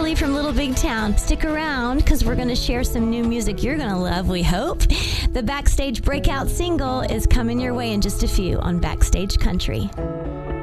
Kimberly from Little Big Town. Stick around because we're going to share some new music you're going to love, we hope. The Backstage breakout single is coming your way in just a few on Backstage Country.